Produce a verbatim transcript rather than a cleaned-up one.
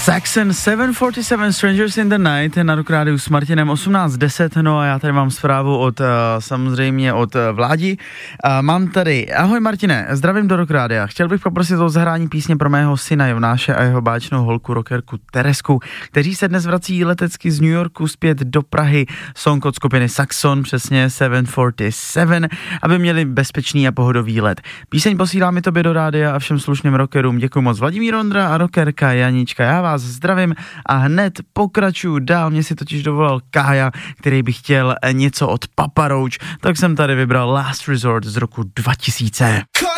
Saxon sedm set čtyřicet sedm Strangers in the Night na Rock Rádiu s Martinem osmnáct deset, no a já tady mám zprávu od, uh, samozřejmě od uh, Vládi. Uh, mám tady, ahoj Martine, zdravím do Rock Rádia. Chtěl bych poprosit o zahrání písně pro mého syna Jonáše a jeho báječnou holku rockerku Teresku, kteří se dnes vrací letecky z New Yorku zpět do Prahy. Song od skupiny Saxon, přesně sedm set čtyřicet sedm, aby měli bezpečný a pohodový let. Píseň posílám i tobě do rádia a všem slušným rockerům. Děkuji moc. Vladimír Ondra a rockerka Janička. Já vás zdravím a hned pokračuju dál. Mě si totiž dovolal Kája, který by chtěl něco od Papa Roach, tak jsem tady vybral Last Resort z roku dva tisíce.